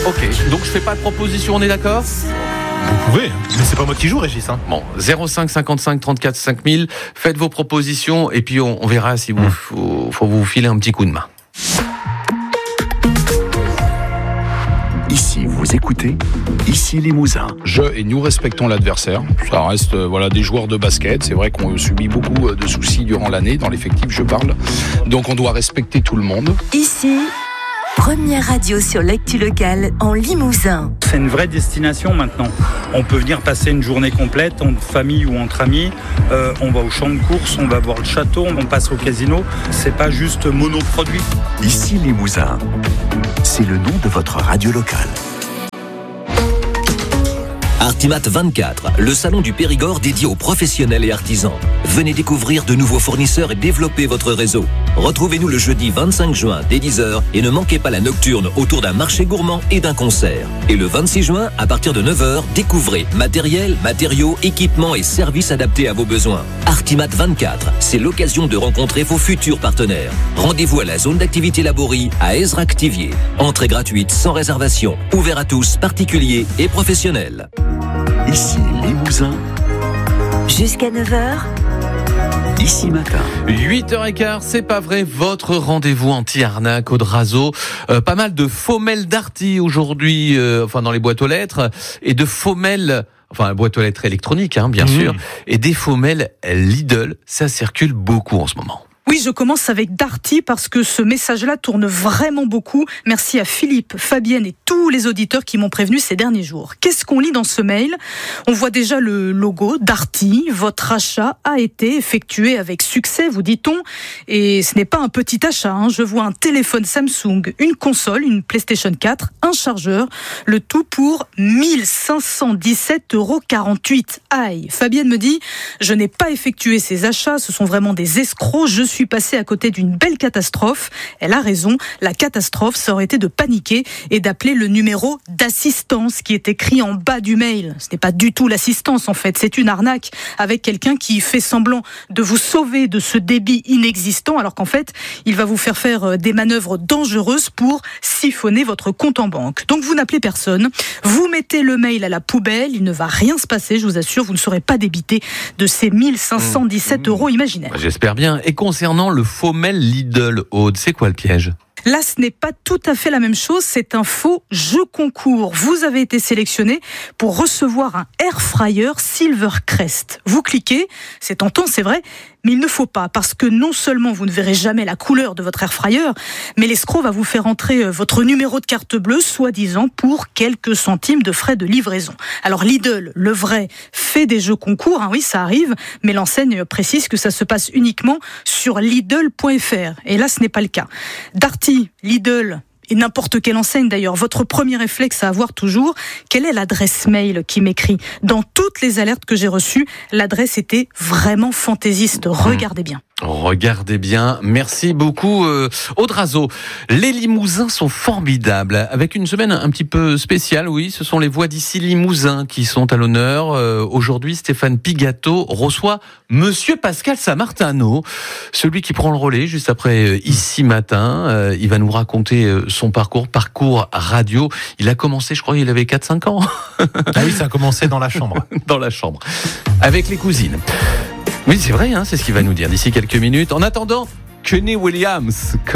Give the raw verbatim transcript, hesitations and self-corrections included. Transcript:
Ok, donc je fais pas de proposition, on est d'accord ? Vous pouvez, mais c'est pas moi qui joue, Régis. Hein. Bon, zéro cinq cinquante-cinq trente-quatre cinq mille, faites vos propositions et puis on, on verra si vous, mmh. faut, faut vous filer un petit coup de main. Ici, vous écoutez, ici Limousin. Je et nous respectons l'adversaire. Ça reste euh, voilà, des joueurs de basket. C'est vrai qu'on subit beaucoup euh, de soucis durant l'année, dans l'effectif, je parle. Donc on doit respecter tout le monde. Ici, première radio sur l'actu locale en Limousin. C'est une vraie destination maintenant. On peut venir passer une journée complète en famille ou entre amis. Euh, on va au champ de course, on va voir le château, on passe au casino. C'est pas juste monoproduit. Ici Limousin. C'est le nom de votre radio locale. Artimat vingt-quatre, le salon du Périgord dédié aux professionnels et artisans. Venez découvrir de nouveaux fournisseurs et développer votre réseau. Retrouvez-nous le jeudi vingt-cinq juin dès dix heures et ne manquez pas la nocturne autour d'un marché gourmand et d'un concert. Et le vingt-six juin, à partir de neuf heures, découvrez matériel, matériaux, équipements et services adaptés à vos besoins. Artimat vingt-quatre, c'est l'occasion de rencontrer vos futurs partenaires. Rendez-vous à la zone d'activité Laborie à Ezrac-Tivier. Entrée gratuite sans réservation, ouvert à tous, particuliers et professionnels. Ici Limousin. Jusqu'à neuf heures. Ici matin. huit heures quinze, c'est pas vrai, votre rendez-vous anti-arnaque au Drazo. Euh, pas mal de faux mails Darty aujourd'hui, euh, enfin dans les boîtes aux lettres, et de faux mails, enfin boîte aux lettres électroniques, hein, bien mmh. sûr, et des faux mails Lidl, ça circule beaucoup en ce moment. Oui, je commence avec Darty parce que ce message-là tourne vraiment beaucoup. Merci à Philippe, Fabienne et tous les auditeurs qui m'ont prévenu ces derniers jours. Qu'est-ce qu'on lit dans ce mail ? On voit déjà le logo Darty. Votre achat a été effectué avec succès, vous dit-on. Et ce n'est pas un petit achat. Hein. Je vois un téléphone Samsung, une console, une PlayStation quatre, un chargeur. Le tout pour mille cinq cent dix-sept euros quarante-huit. Aïe, Fabienne me dit, je n'ai pas effectué ces achats. Ce sont vraiment des escrocs. Je suis passée à côté d'une belle catastrophe. Elle a raison, la catastrophe, ça aurait été de paniquer et d'appeler le numéro d'assistance qui est écrit en bas du mail. Ce n'est pas du tout l'assistance en fait, c'est une arnaque avec quelqu'un qui fait semblant de vous sauver de ce débit inexistant alors qu'en fait, il va vous faire faire des manœuvres dangereuses pour siphonner votre compte en banque. Donc vous n'appelez personne, vous mettez le mail à la poubelle, il ne va rien se passer, je vous assure, vous ne serez pas débité de ces mille cinq cent dix-sept euros imaginaires. J'espère bien. Et concernant le faux mail Lidl, Aude, c'est quoi le piège ? Là, ce n'est pas tout à fait la même chose, c'est un faux jeu concours. Vous avez été sélectionné pour recevoir un air fryer Silvercrest. Vous cliquez, c'est tentant, c'est vrai, mais il ne faut pas, parce que non seulement vous ne verrez jamais la couleur de votre air fryer, mais l'escroc va vous faire entrer votre numéro de carte bleue, soi-disant pour quelques centimes de frais de livraison. Alors Lidl, le vrai, fait des jeux concours, hein, oui, ça arrive, mais l'enseigne précise que ça se passe uniquement sur Lidl point F R. Et là, ce n'est pas le cas. Darty, Lidl et n'importe quelle enseigne d'ailleurs, votre premier réflexe à avoir toujours, quelle est l'adresse mail qui m'écrit ? Dans toutes les alertes que j'ai reçues, l'adresse était vraiment fantaisiste. Regardez bien. Regardez bien, merci beaucoup euh, Audrazo. Les Limousins sont formidables, avec une semaine un petit peu spéciale, oui, ce sont les voix d'ici Limousin qui sont à l'honneur. Euh, aujourd'hui, Stéphane Pigato reçoit Monsieur Pascal Samartano, celui qui prend le relais juste après euh, Ici Matin. Euh, il va nous raconter euh, son parcours, parcours radio. Il a commencé, je crois, il avait quatre cinq ans. Ah oui, ça a commencé dans la chambre. Dans la chambre, avec les cousines. Oui, c'est vrai, hein, c'est ce qu'il va nous dire d'ici quelques minutes. En attendant, Kenny Williams.